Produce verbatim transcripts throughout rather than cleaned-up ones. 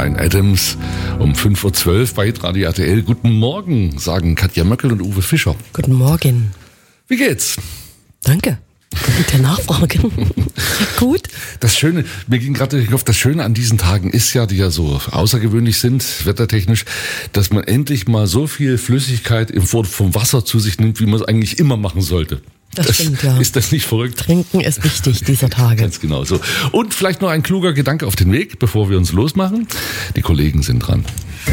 Bryan Adams um fünf Uhr zwölf bei Radio R T L. Guten Morgen, sagen Katja Möckel und Uwe Fischer. Guten Morgen. Wie geht's? Danke. Der Nachfrage. Gut. Das Schöne, mir ging gerade durch den Kopf, das Schöne an diesen Tagen ist ja, die ja so außergewöhnlich sind, wettertechnisch, dass man endlich mal so viel Flüssigkeit im Form vom Wasser zu sich nimmt, wie man es eigentlich immer machen sollte. Das, das stimmt, ja. Ist das nicht verrückt? Trinken ist wichtig dieser Tage. Ganz genau so. Und vielleicht noch ein kluger Gedanke auf den Weg, bevor wir uns losmachen. Die Kollegen sind dran.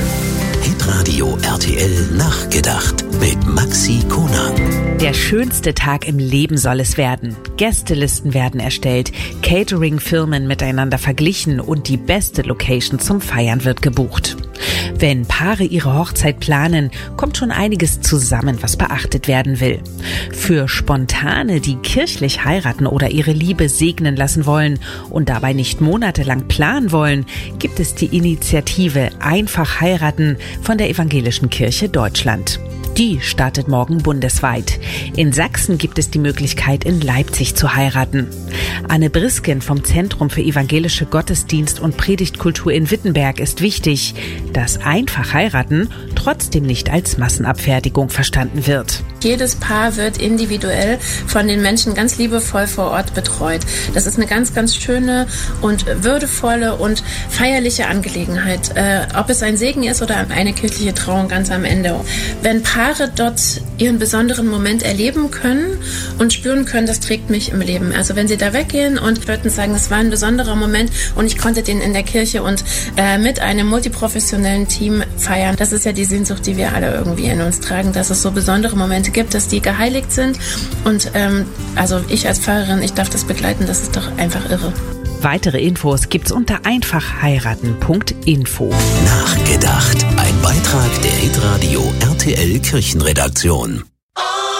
Hitradio R T L nachgedacht mit Maxi Konang. Der schönste Tag im Leben soll es werden. Gästelisten werden erstellt, Catering-Firmen miteinander verglichen und die beste Location zum Feiern wird gebucht. Wenn Paare ihre Hochzeit planen, kommt schon einiges zusammen, was beachtet werden will. Für Spontane, die kirchlich heiraten oder ihre Liebe segnen lassen wollen und dabei nicht monatelang planen wollen, gibt es die Initiative Einfach heiraten von der Evangelischen Kirche Deutschland. Die startet morgen bundesweit. In Sachsen gibt es die Möglichkeit, in Leipzig zu heiraten. Anne Brisken vom Zentrum für evangelische Gottesdienst und Predigtkultur in Wittenberg ist wichtig, dass einfach heiraten trotzdem nicht als Massenabfertigung verstanden wird. Jedes Paar wird individuell von den Menschen ganz liebevoll vor Ort betreut. Das ist eine ganz, ganz schöne und würdevolle und feierliche Angelegenheit. Äh, ob es ein Segen ist oder eine kirchliche Trauung ganz am Ende. Wenn Paare dort ihren besonderen Moment erleben können und spüren können, das trägt mich im Leben. Also wenn sie da weggehen und würden sagen, das war ein besonderer Moment und ich konnte den in der Kirche und äh, mit einem multiprofessionellen Team feiern. Das ist ja die Sehnsucht, die wir alle irgendwie in uns tragen, dass es so besondere Momente gibt, dass die geheiligt sind. Und ähm, also ich als Pfarrerin, ich darf das begleiten, das ist doch einfach irre. Weitere Infos gibt's unter einfach heiraten punkt info. Nachgedacht. Ein Beitrag der Hitradio R T L Kirchenredaktion.